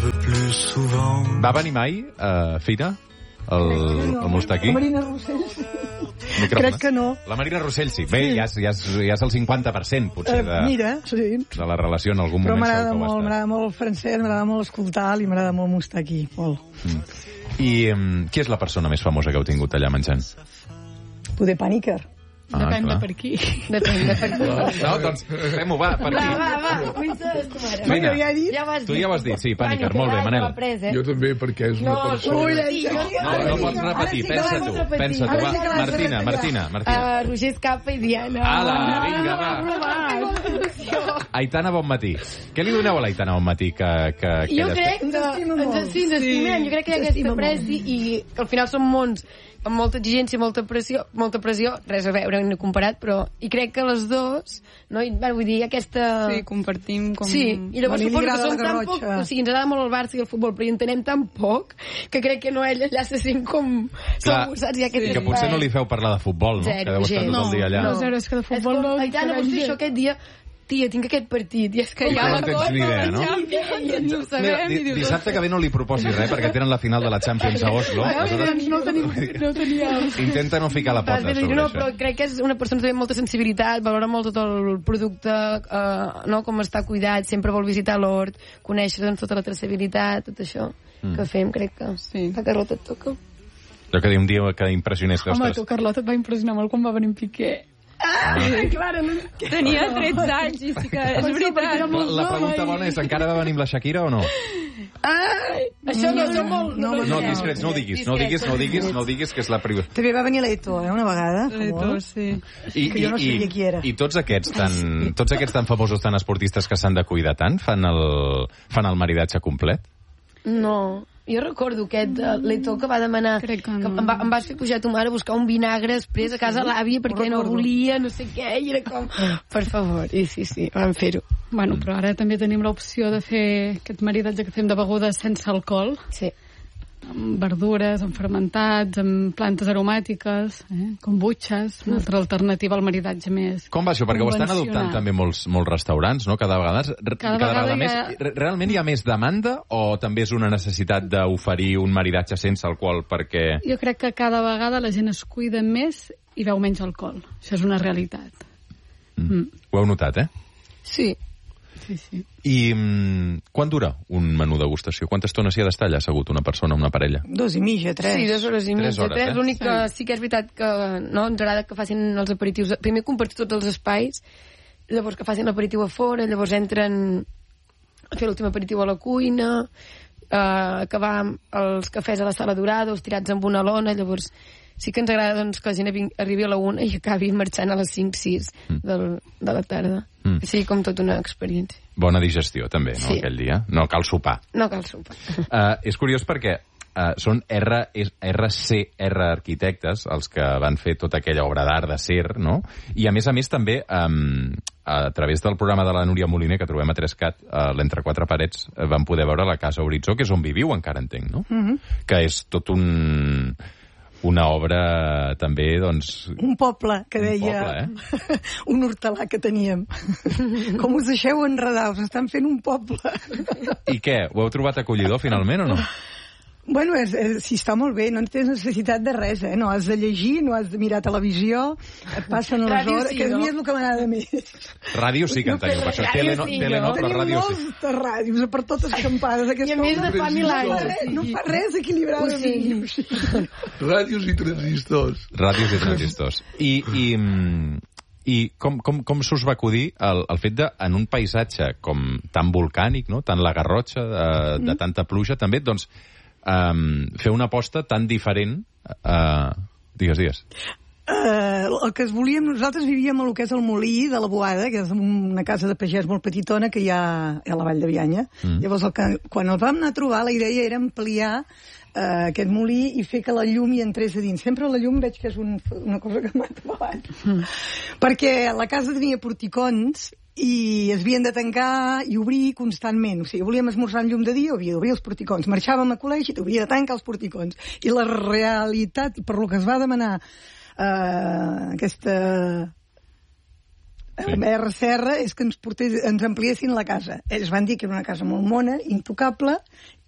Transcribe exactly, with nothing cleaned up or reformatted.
Va venir mai a Fira? El, el Mustaquí? La Marina Rossell, sí. Crec que no. La Marina Rossell, sí. Bé, ja, és, ja, és, ja és el cinquanta per cent, potser, de, uh, mira, sí. de la relació en algun Però moment. m'agrada molt, m'agrada molt el francès, m'agrada molt escoltar i m'agrada molt Mustaquí, molt. Mm. I um, qui és la persona més famosa que heu tingut allà menjant? Poder Paniker. Ah, depèn clar. de per qui. Depèn de per qui. No, doncs, fem-ho, va, per qui? Va, va, va. Vine, ja dit. Ja tu ja ho has dit, sí, Paniker, molt bé, Manel. Pres, eh? Jo també, perquè és una no, persona... Ui, no, no, no pots repetir, pensa tu, pensa tu, va. Martina, Martina, Martina. Uh, Roger Escapa i Diana. Ala, vinga, va. Aitana Bonmatí. Què li doneu a l'Aitana Bonmatí que, que, que jo crec que ens, sí, ens estimem, jo crec que hi ha aquesta presi i al final són mons amb molta exigència, molta pressió, molta pressió, res a veure, no he comparat, però i crec que les dues, no? I, bueno, vull dir, aquesta... Sí, compartim com... Sí, i llavors bueno, suposo que som tan poc... O sigui, ens agrada molt el Barça i el futbol, però hi entenem tan poc que crec que no ella allà se sent com... Clar, segur, saps? Ja sí, que potser no li feu parlar de futbol, no? Zero, que deu estar tot el dia allà. No, zero, és que de futbol no... Aitana, vols dir això aquest dia? Tia, tinc aquest partit, i és que ja no tens ni idea, no? I ho sabem, Mira, di dissabte que ve no li proposis res, perquè tenen la final de la Champions a Oslo. No teníem... Intenta no ficar la pota sobre no, això. però crec que és una persona també amb molta sensibilitat, valora molt tot el producte, eh, no, com està cuidat, sempre vol visitar l'hort, conèixer doncs, tota la traçabilitat, tot això mm. que fem, crec que sí. La Carlota et toca. Jo que un dia que impressionés que... Home, tu, Carlota, et va impressionar molt quan va venir en Piqué. Ah, ah. Clar, no... Tenia tretze anys i sí que és veritat. La, la pregunta bona és, encara va venir amb la Shakira o no? Ai, això no, no, no, no, no, no, discrets, no ho diguis, no ho diguis, no ho diguis, no ho diguis, que és la priva. També va venir l'Eto, eh, una vegada. L'Eto, sí. I, que jo no sabia i, qui era. I tots aquests tan, tots aquests tan famosos, tan esportistes que s'han de cuidar tant, fan el, fan el maridatge complet? No, jo recordo aquest uh, l'Eto que va demanar que, que em, va, em vas fer pujar a tu mare a buscar un vinagre després a casa a l'àvia perquè no volia, no sé què, i era com, per favor, i sí, sí, vam fer-ho. Bueno, però ara també tenim l'opció de fer aquest maridatge que fem de begudes sense alcohol. Sí. Amb verdures, amb fermentats, amb plantes aromàtiques, eh? Kombuchas, una altra alternativa al maridatge més Com va això? Perquè ho estan adoptant també molts, molts restaurants, no? Cada vegada, cada cada vegada, vegada més. Ha... Realment hi ha més demanda o també és una necessitat d'oferir un maridatge sense alcohol perquè... Jo crec que cada vegada la gent es cuida més i veu menys alcohol. Això és una realitat. Mm. Mm. Ho heu notat, eh? Sí. Sí, sí. I mm, quan dura un menú degustació? Quanta estona s'hi ha d'estar allà assegut una persona, una parella? Dos i mitja, tres. Sí, dues hores i mitja, tres. tres. Eh? L'únic que sí que és veritat que no, ens agrada que facin els aperitius. Primer compartir tots els espais, llavors que facin l'aperitiu a fora, llavors entren a fer l'últim aperitiu a la cuina, eh, acabar els cafès a la sala dorada, els tirats amb una lona, llavors sí que ens agrada doncs, que la gent arribi a la una i acabi marxant a les cinc sis mm. del, de la tarda. Mm. Sí, com tota una experiència. Bona digestió, també, no, sí. Aquell dia? No cal sopar. No cal sopar. Uh, és curiós perquè uh, són R, R C R Arquitectes els que van fer tota aquella obra d'art d'acer, no? I a més a més també, um, a través del programa de la Núria Moliner, que trobem a Trescat, uh, l'Entre Quatre Parets, uh, van poder veure la Casa Horitzó, que és on viviu, encara entenc, no? Mm-hmm. Que és tot un... una obra també, doncs... Un poble, que deia... Un poble, eh? Un hortelà que teníem. Com us deixeu enredar, us estan fent un poble. I què? Ho heu trobat acollidor, finalment, o no? Bueno, és, és, sí, està molt bé, no tens necessitat de res, eh? No has de llegir, no has de mirar televisió, et passen les Ràdio hores, sí, que a no? mi és el que m'agrada més. Ràdio sí que en teniu, per això. Ràdio Tele no, sí, tele no, no? però Tenim ràdio sí. moltes ràdios, per totes campades. I a més de fa mil anys. No fa res, no fa res equilibradament. Sí. Ràdios i transistors. Ràdios i transistors. I, i, i com, com, com s'us va acudir el, el fet de, en un paisatge com tan volcànic, no? Tan la Garrotxa, de, de mm. tanta pluja, també, doncs, Um, fer una aposta tan diferent uh, digues, digues uh, el que es volíem, nosaltres vivíem a lo que és el Molí de la Boada, que és una casa de pagès molt petitona que hi ha a la Vall de Bianya. mm. Llavors el que, quan el vam anar a trobar, la idea era ampliar uh, aquest molí i fer que la llum hi entrés a dins. Sempre la llum veig que és un, una cosa que m'ha atabalat, mm. perquè la casa tenia porticons i es havien de tancar i obrir constantment. O sigui, volíem esmorzar en llum de dia, havia d'obrir els porticons. Marxàvem a col·legi i havia de tancar els porticons. I la realitat, per lo que es va demanar eh, aquesta Sí. El R C R és que ens, portés, ens ampliessin la casa. Ells van dir que era una casa molt mona, intocable,